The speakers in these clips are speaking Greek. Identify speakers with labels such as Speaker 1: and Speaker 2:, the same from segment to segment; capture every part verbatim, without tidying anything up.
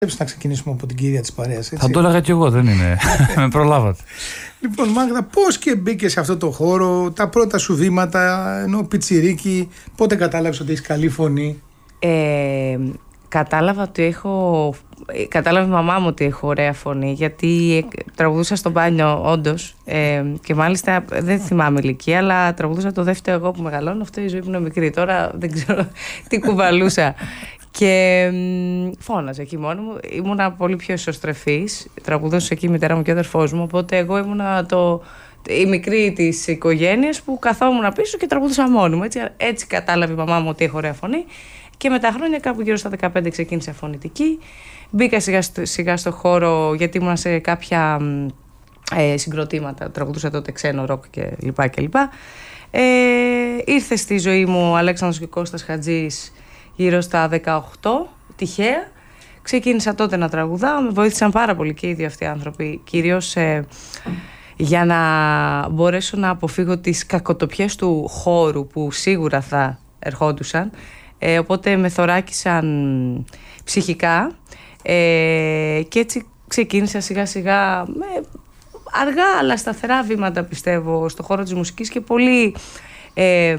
Speaker 1: Να ξεκινήσουμε από την κυρία της παρέας.
Speaker 2: Θα το έλεγα κι εγώ, δεν είναι. Με προλάβατε.
Speaker 1: Λοιπόν, Μάγδα, πώς και μπήκε σε αυτό το χώρο, τα πρώτα σου βήματα, ενώ πιτσιρίκι, πότε κατάλαβες ότι έχεις καλή φωνή?
Speaker 3: Ε, κατάλαβα ότι έχω. Κατάλαβε η μαμά μου ότι έχω ωραία φωνή, γιατί τραγουδούσα στο μπάνιο, όντως. Ε, και μάλιστα δεν θυμάμαι ηλικία, αλλά τραγουδούσα το δεύτερο εγώ που μεγαλώνω. Αυτό η ζωή που είναι μικρή. Τώρα δεν ξέρω τι κουβαλούσα. Και μ, φώναζα εκεί μόνο μου. Ήμουνα πολύ πιο ισοστρεφής. Τραγουδούσε εκεί η μητέρα μου και ο αδερφός μου. Οπότε εγώ ήμουνα το, η μικρή της οικογένειας που καθόμουν πίσω και τραγουδούσα μόνη μου. Έτσι, έτσι κατάλαβε η μαμά μου ότι έχω ωραία φωνή. Και με τα χρόνια, κάπου γύρω στα δεκαπέντε, ξεκίνησα φωνητική. Μπήκα σιγά, σιγά στο χώρο, γιατί ήμουν σε κάποια ε, συγκροτήματα. Τραγουδούσα τότε ξένο ροκ κλπ. κλπ. Ε, ήρθε στη ζωή μου ο Αλέξανδρος και Κώστας Χατζής γύρω στα δεκαοκτώ, τυχαία. Ξεκίνησα τότε να τραγουδάω. Με βοήθησαν πάρα πολύ και οι δύο αυτοί οι άνθρωποι, κυρίως ε, για να μπορέσω να αποφύγω τις κακοτοπιές του χώρου που σίγουρα θα ερχόντουσαν. Ε, οπότε με θωράκισαν ψυχικά ε, και έτσι ξεκίνησα σιγά σιγά με αργά αλλά σταθερά βήματα, πιστεύω, στο χώρο της μουσικής και πολύ... Ε,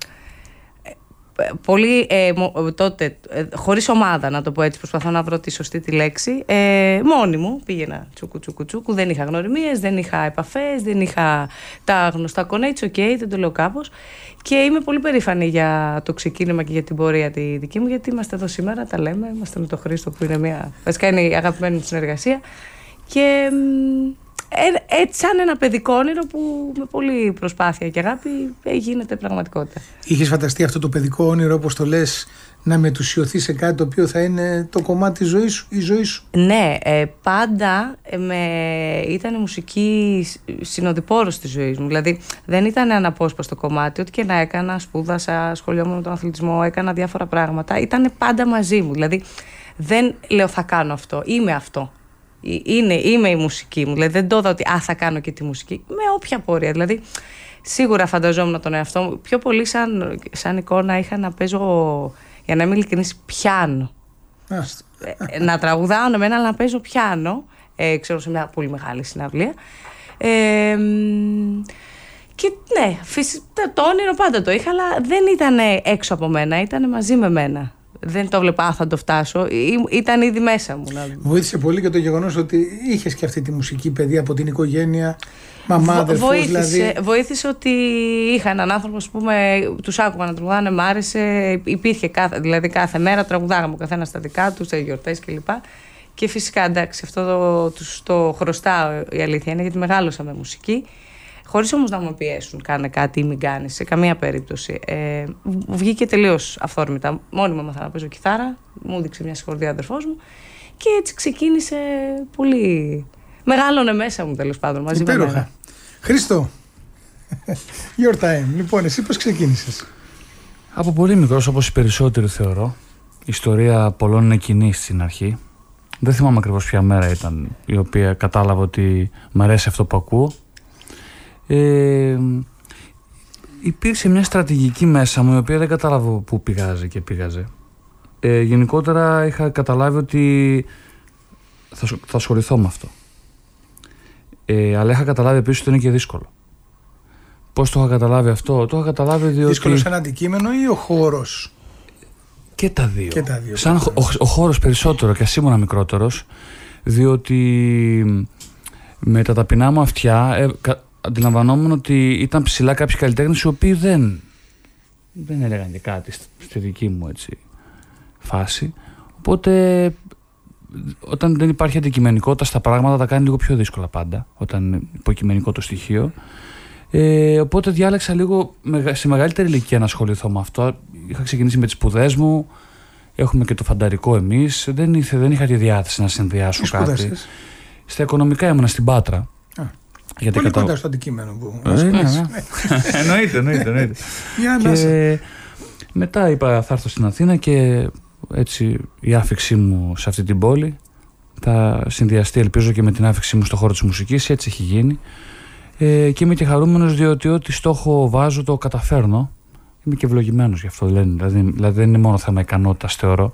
Speaker 3: Πολύ ε, τότε, ε, χωρίς ομάδα, να το πω έτσι, προσπαθώ να βρω τη σωστή τη λέξη. Ε, μόνη μου πήγαινα τσούκου τσούκου τσούκου, δεν είχα γνωριμίες, δεν είχα επαφές, δεν είχα τα γνωστά connects, ok, δεν το λέω κάπως. Και είμαι πολύ περήφανη για το ξεκίνημα και για την πορεία τη δική μου, γιατί είμαστε εδώ σήμερα, τα λέμε, είμαστε με τον Χρήστο που είναι μια, βασικά είναι η αγαπημένη μου συνεργασία. Και Ε, έτσι σαν ένα παιδικό όνειρο που με πολλή προσπάθεια και αγάπη γίνεται πραγματικότητα. Είχες
Speaker 1: φανταστεί αυτό το παιδικό όνειρο, όπως το λες, να μετουσιωθεί σε κάτι το οποίο θα είναι το κομμάτι της ζωής σου, η ζωή σου?
Speaker 3: Ναι, ε, πάντα ε, με, ήταν η μουσική συνοδοιπόρος της ζωής μου. Δηλαδή δεν ήταν αναπόσπαστο κομμάτι, ό,τι και να έκανα, σπούδασα, ασχολιόμουν με τον αθλητισμό, έκανα διάφορα πράγματα, ήταν πάντα μαζί μου. Δηλαδή δεν λέω θα κάνω αυτό, είμαι αυτό. Είναι, είμαι η μουσική μου, δηλαδή δεν το είδα ότι α, θα κάνω και τη μουσική, με όποια πορεία. Δηλαδή σίγουρα φανταζόμουν τον εαυτό μου. Πιο πολύ σαν, σαν εικόνα είχα να παίζω, για να είμαι ειλικρινής, πιάνο. ε, να τραγουδάω με ένα, αλλά να παίζω πιάνο, ε, ξέρω, σε μια πολύ μεγάλη συναυλία. Ε, και ναι, φυσικά το όνειρο πάντα το είχα, αλλά δεν ήταν έξω από μένα, ήταν μαζί με μένα. Δεν το βλέπα, θα το φτάσω. Ήταν ήδη μέσα μου.
Speaker 1: Βοήθησε πολύ και το γεγονός ότι είχες και αυτή τη μουσική παιδεία από την οικογένεια, μαμά, αδερφός,
Speaker 3: βοήθησε,
Speaker 1: δηλαδή.
Speaker 3: Βοήθησε ότι είχα έναν άνθρωπο, ας πούμε, τους άκουγα να τραγουδάνε, μ' άρεσε. Υπήρχε κάθε, δηλαδή κάθε μέρα τραγουδάγαμε ο καθένας στα δικά του, σε γιορτές κλπ. Και φυσικά, εντάξει, αυτό το, το, το χρωστάω, η αλήθεια είναι, γιατί μεγάλωσα με μουσική. Χωρίς όμως να μου πιέσουν, κάνε κάτι ή μην κάνεις, σε καμία περίπτωση. Ε, βγήκε τελείως αυθόρμητα. Μόνη μου έμαθα να παίζω κιθάρα, μου έδειξε μια συγχορδία αδερφός μου και έτσι ξεκίνησε πολύ. Μεγάλωνε μέσα μου, τέλος πάντων, μαζί με μένα.
Speaker 1: Χρήστο, your time. Λοιπόν, εσύ πώς ξεκίνησες?
Speaker 2: Από πολύ μικρός, όπως οι περισσότεροι θεωρώ. Η ιστορία πολλών είναι κοινή στην αρχή. Δεν θυμάμαι ακριβώς ποια μέρα ήταν η οποία κατάλαβα ότι μ' αρέσει αυτό που ακούω. Ε, υπήρξε μια στρατηγική μέσα μου, η οποία δεν κατάλαβα πού πηγάζει και πήγαζε. Ε, γενικότερα είχα καταλάβει ότι θα, θα ασχοληθώ με αυτό. Ε, αλλά είχα καταλάβει επίσης ότι είναι και δύσκολο. Πώς το είχα καταλάβει αυτό? Το είχα καταλάβει διότι...
Speaker 1: Δύσκολο σαν αντικείμενο ή ο χώρος?
Speaker 2: Και τα δύο.
Speaker 1: Και τα δύο.
Speaker 2: Σαν ο, ο, ο χώρος περισσότερο, και ας ήμουν μικρότερος, διότι με τα ταπεινά μου αυτιά ε, κα, αντιλαμβανόμουν ότι ήταν ψηλά κάποιοι καλλιτέχνες οι οποίοι δεν, δεν έλεγαν και κάτι στη δική μου, έτσι, φάση. Οπότε όταν δεν υπάρχει αντικειμενικότητα στα πράγματα, τα κάνει λίγο πιο δύσκολα πάντα, όταν είναι υποκειμενικό το στοιχείο. Ε, οπότε διάλεξα λίγο σε μεγαλύτερη ηλικία να ασχοληθώ με αυτό. Είχα ξεκινήσει με τις σπουδές μου, έχουμε και το φανταρικό εμείς. Δεν, ήθε, δεν είχα τη διάθεση να συνδυάσω
Speaker 1: τι
Speaker 2: κάτι.
Speaker 1: Σπουδάσεις? Στα
Speaker 2: οικονομικά ήμουνα στην Πάτρα.
Speaker 1: Γιατί πολύ κατα... κοντά στο αντικείμενο που
Speaker 2: ε, ναι, ναι. εννοείται, εννοείται, εννοείται. Και μετά είπα θα έρθω στην Αθήνα και έτσι η άφηξή μου σε αυτή την πόλη θα συνδυαστεί, ελπίζω, και με την άφηξή μου στον χώρο της μουσικής. Έτσι έχει γίνει. Ε, και είμαι και χαρούμενος διότι ό,τι στόχο βάζω το καταφέρνω. Είμαι και ευλογημένος γι' αυτό. Δηλαδή, δηλαδή δεν είναι μόνο θέμα ικανότητας, θεωρώ.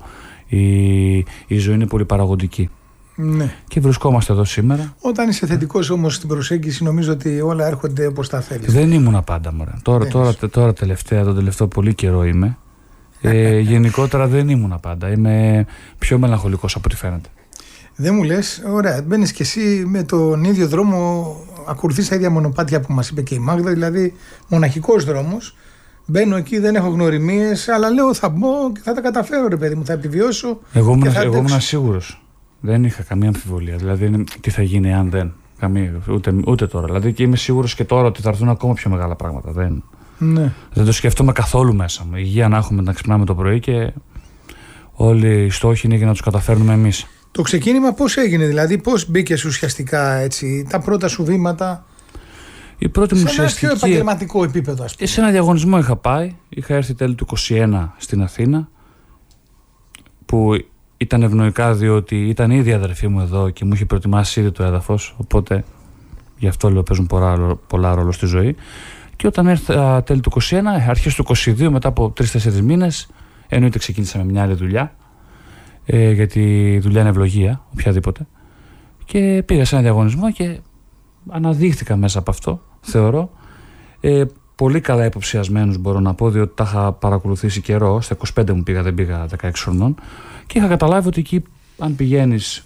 Speaker 2: η, η ζωή είναι πολύ παραγωγική.
Speaker 1: Ναι.
Speaker 2: Και βρισκόμαστε εδώ σήμερα.
Speaker 1: Όταν είσαι θετικός όμως στην προσέγγιση, νομίζω ότι όλα έρχονται όπως τα θέλεις.
Speaker 2: Δεν ήμουν πάντα, μωρέ. Τώρα, τώρα, τώρα τελευταία, τον τελευταίο πολύ καιρό είμαι. Ε, γενικότερα δεν ήμουν πάντα. Είμαι πιο μελαγχολικός από ό,τι φαίνεται.
Speaker 1: Δεν μου λες, ωραία, μπαίνεις και εσύ με τον ίδιο δρόμο, ακολουθείς τα ίδια μονοπάτια που μας είπε και η Μάγδα, δηλαδή μοναχικός δρόμος. Μπαίνω εκεί, δεν έχω γνωριμίες, αλλά λέω θα μπω και θα τα καταφέρω, ρε παιδί μου, θα επιβιώσω.
Speaker 2: Εγώ ήμουν σίγουρος. Δεν είχα καμία αμφιβολία. Δηλαδή, τι θα γίνει αν δεν. Καμία, ούτε, ούτε τώρα. Δηλαδή, και είμαι σίγουρος και τώρα ότι θα έρθουν ακόμα πιο μεγάλα πράγματα. Δεν,
Speaker 1: ναι.
Speaker 2: δεν το σκέφτομαι καθόλου μέσα μου. Υγεία να έχουμε να ξυπνάμε το πρωί και όλοι οι στόχοι είναι για να τους καταφέρνουμε εμείς.
Speaker 1: Το ξεκίνημα πώς έγινε, δηλαδή, πώς μπήκες ουσιαστικά έτσι, τα πρώτα σου βήματα.
Speaker 2: Η πρώτη μου ουσιαστική.
Speaker 1: Σε ένα πιο επαγγελματικό επίπεδο, ας πούμε.
Speaker 2: Σε ένα διαγωνισμό είχα πάει. Είχα έρθει τέλη του είκοσι ένα στην Αθήνα. Που ήταν ευνοϊκά διότι ήταν ήδη η αδερφή μου εδώ και μου είχε προετοιμάσει ήδη το έδαφος. Οπότε γι' αυτό λέω παίζουν πολλά, πολλά ρόλο στη ζωή. Και όταν έρθα τέλη του είκοσι ένα, αρχές του είκοσι δύο, μετά από τρεις τέσσερις μήνες, εννοείται ξεκίνησα με μια άλλη δουλειά. Ε, γιατί η δουλειά είναι ευλογία, οποιαδήποτε. Και πήγα σε ένα διαγωνισμό και αναδείχθηκα μέσα από αυτό, θεωρώ. Ε, πολύ καλά υποψιασμένους μπορώ να πω, διότι τα είχα παρακολουθήσει καιρό. Στα είκοσι πέντε μου πήγα, δεν πήγα δεκαέξι χρονών. Και είχα καταλάβει ότι εκεί, αν πηγαίνεις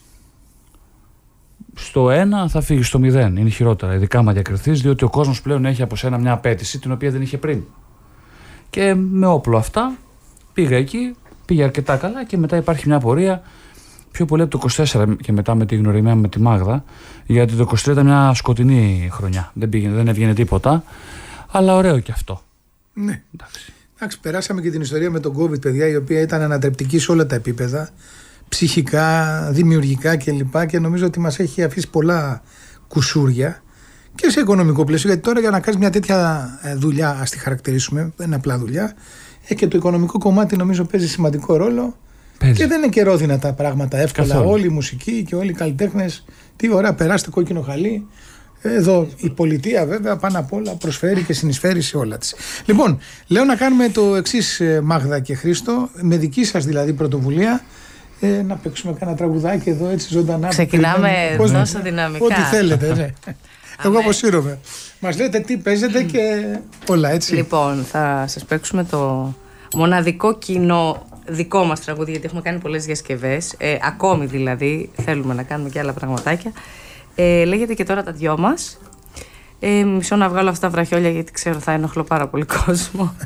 Speaker 2: στο ένα, θα φύγεις στο μηδέν. Είναι χειρότερα, ειδικά άμα διακριθείς, διότι ο κόσμος πλέον έχει από σένα μια απέτηση την οποία δεν είχε πριν. Και με όπλο αυτά πήγα εκεί, πήγε αρκετά καλά και μετά υπάρχει μια πορεία. Πιο πολύ από το είκοσι τέσσερα και μετά με τη γνωριμία με τη Μάγδα, γιατί το είκοσι τρία ήταν μια σκοτεινή χρονιά. Δεν, πήγαινε, δεν έβγαινε τίποτα, αλλά ωραίο και αυτό.
Speaker 1: Ναι. Εντάξει. Εντάξει, περάσαμε και την ιστορία με τον COVID, παιδιά, η οποία ήταν ανατρεπτική σε όλα τα επίπεδα, ψυχικά, δημιουργικά κλπ. Και νομίζω ότι μας έχει αφήσει πολλά κουσούρια και σε οικονομικό πλαίσιο. Γιατί τώρα για να κάνεις μια τέτοια δουλειά, ας τη χαρακτηρίσουμε, δεν είναι απλά δουλειά, και το οικονομικό κομμάτι νομίζω παίζει σημαντικό ρόλο. Παίζει. Και δεν είναι και ρόδινα τα πράγματα εύκολα. Καθόλου. Όλοι οι μουσικοί και όλοι οι καλλιτέχνες, τι ωραία, περάστε κόκκινο χαλί. Εδώ η πολιτεία βέβαια πάνω απ' όλα προσφέρει και συνεισφέρει σε όλα της. Λοιπόν, λέω να κάνουμε το εξής, Μάγδα και Χρήστο, με δική σας δηλαδή πρωτοβουλία, ε, να παίξουμε κάνα τραγουδάκι εδώ έτσι ζωντανά.
Speaker 3: Ξεκινάμε τόσο δυναμικά.
Speaker 1: Ό,τι θέλετε, ναι. Εγώ αποσύρωμαι. Μας λέτε τι παίζετε και όλα, έτσι.
Speaker 3: Λοιπόν, θα σας παίξουμε το μοναδικό κοινό δικό μας τραγούδι, γιατί έχουμε κάνει πολλές διασκευές, ε, ακόμη δηλαδή, θέλουμε να κάνουμε και άλλα πραγματάκια. Ε, λέγεται και τώρα τα δυο μας. Ε, μισό να βγάλω αυτά τα βραχιόλια, γιατί ξέρω θα ενοχλώ πάρα πολύ κόσμο.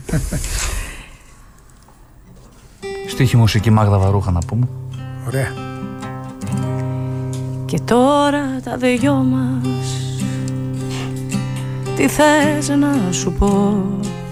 Speaker 2: Στίχη μουσική Μάγδα Βαρούχα να πούμε.
Speaker 1: Ωραία.
Speaker 3: Και τώρα τα δυο μας, τι θες να σου πω.